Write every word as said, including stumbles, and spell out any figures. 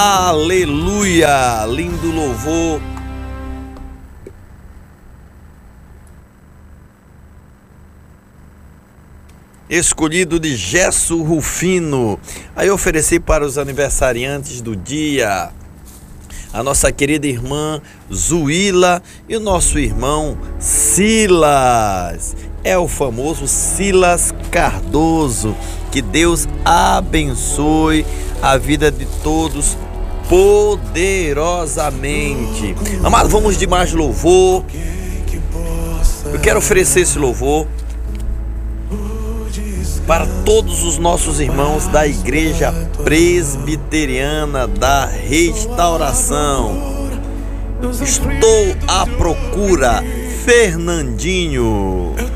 Aleluia! Lindo louvor. Escolhido de Gesso Rufino. Aí eu ofereci para os aniversariantes do dia a nossa querida irmã Zuíla e o nosso irmão Silas. É o famoso Silas Cardoso. Que Deus abençoe a vida de todos poderosamente. Amado, vamos de mais louvor. Eu quero oferecer esse louvor para todos os nossos irmãos da Igreja Presbiteriana da Restauração. Estou à procura, Fernandinho.